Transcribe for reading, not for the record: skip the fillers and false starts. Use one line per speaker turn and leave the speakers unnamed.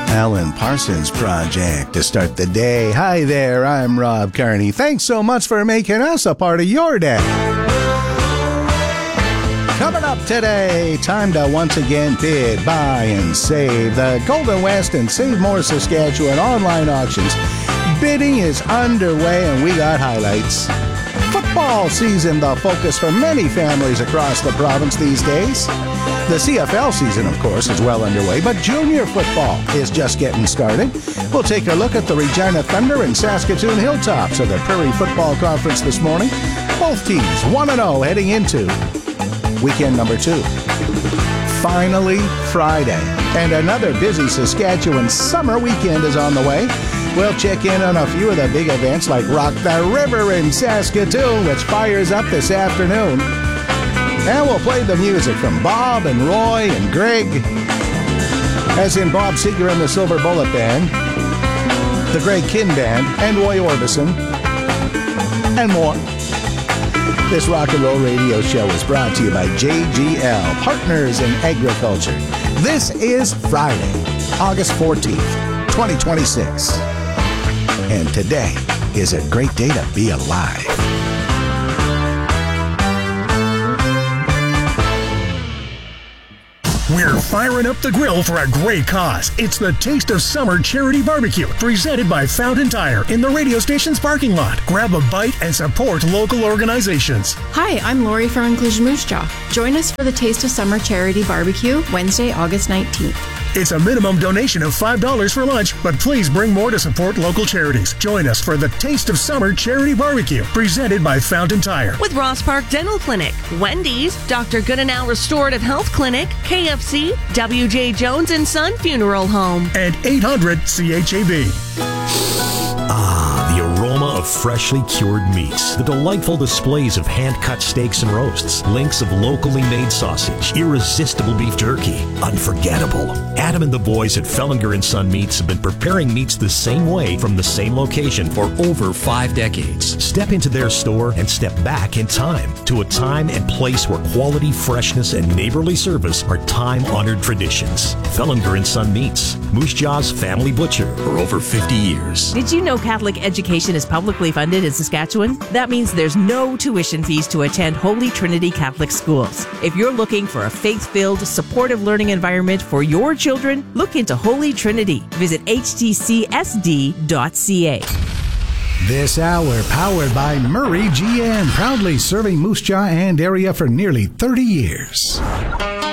Alan Parsons Project to start the day. Hi there, I'm Rob Carney. Thanks so much for making us a part of your day. Coming up today, time to once again bid, buy, and save. The Golden West and Save More Saskatchewan online auctions. Bidding is underway and we got highlights. Football season, the focus for many families across the province these days. The CFL season, of course, is well underway, but junior football is just getting started. We'll take a look at the Regina Thunder and Saskatoon Hilltops of the Prairie Football Conference this morning. Both teams 1-0 heading into weekend number 2. Finally, Friday, and another busy Saskatchewan summer weekend is on the way. We'll check in on a few of the big events like Rock the River in Saskatoon, which fires up this afternoon. And we'll play the music from Bob and Roy and Greg, as in Bob Seeger and the Silver Bullet Band, the Greg Kinn Band, and Roy Orbison, and more. This rock and roll radio show is brought to you by JGL, Partners in Agriculture. This is Friday, August 14th, 2026. And today is a great day to be alive.
We're firing up the grill for a great cause. It's the Taste of Summer Charity Barbecue, presented by Fountain Tire in the radio station's parking lot. Grab a bite and support local organizations.
Hi, I'm Lori from Inclusion Moose Jaw. Join us for the Taste of Summer Charity Barbecue, Wednesday, August 19th.
It's a minimum donation of $5 for lunch, but please bring more to support local charities. Join us for the Taste of Summer Charity Barbecue, presented by Fountain Tire.
With Ross Park Dental Clinic, Wendy's, Dr. Goodenow Restorative Health Clinic, KFC, W.J. Jones & Son Funeral Home.
And 800 CHAB.
Ah, the aroma of freshly cured meats, the delightful displays of hand-cut steaks and roasts, links of locally made sausage, irresistible beef jerky, unforgettable. Adam and the boys at Fellinger & Son Meats have been preparing meats the same way from the same location for over 5 decades. Step into their store and step back in time to a time and place where quality, freshness, and neighborly service are time-honored traditions. Fellinger & Son Meats, Moose Jaw's family butcher for over 50 years.
Did you know Catholic education is publicly funded in Saskatchewan? That means there's no tuition fees to attend Holy Trinity Catholic schools. If you're looking for a faith-filled, supportive learning environment for your children, look into Holy Trinity. Visit htcsd.ca.
This hour powered by Murray GM, proudly serving Moose Jaw and area for nearly 30 years.